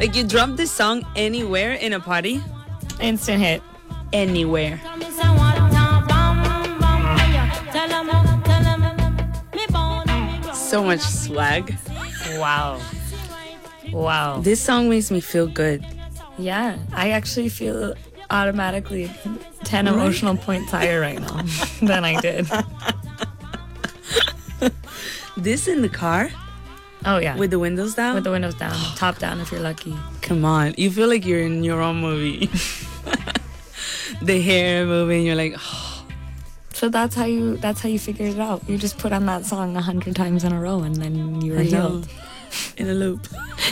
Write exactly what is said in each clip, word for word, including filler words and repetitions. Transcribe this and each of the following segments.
Like, you drop this song anywhere in a party, Instant hit. anywhere. So much swag. Wow. Wow. This song makes me feel good. Yeah, I actually feel automatically ten Right? emotional points higher right now than I did. This in the car Oh, yeah. with the windows down. With the windows down, top down if you're lucky. Come on, you feel like you're in your own movie. The hair moving, you're like, oh. So that's how you that's how you figured it out. You just put on that song a hundred times in a row and then you were I know. healed. In a loop.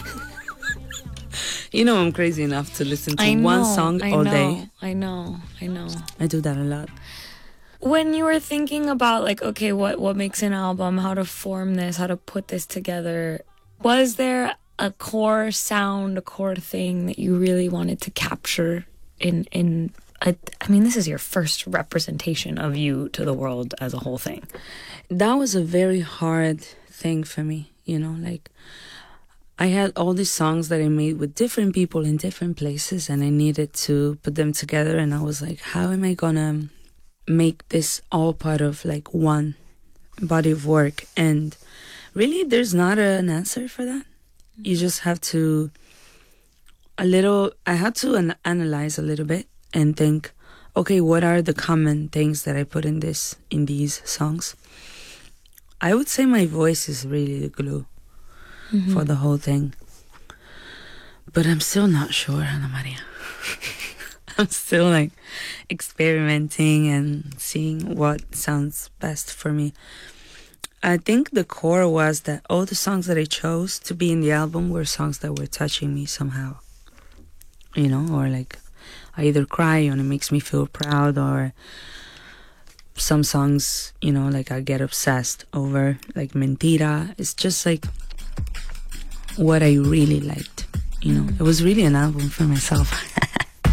You know I'm crazy enough to listen to I know, one song I all know, day. I know, I know. I do that a lot. When you were thinking about like, okay, what what makes an album, how to form this, how to put this together, was there a core sound, a core thing that you really wanted to capture in in a, I mean, this is your first representation of you to the world as a whole thing. That was a very hard thing for me, you know, like I had all these songs that I made with different people in different places, and I needed to put them together, and I was like, how am I gonna make this all part of like one body of work? And really, there's not a, an answer for that. You just have to a little I had to an- analyze a little bit and think, okay, what are the common things that I put in this in these songs? I would say my voice is really the glue mm-hmm. for the whole thing. But I'm still not sure, Ana Maria. I'm still like experimenting and seeing what sounds best for me. I think the core was that all the songs that I chose to be in the album were songs that were touching me somehow. You know, or like I either cry and it makes me feel proud, or some songs, you know, like I get obsessed over, like Mentira. It's just like what I really liked, you know. It was really an album for myself.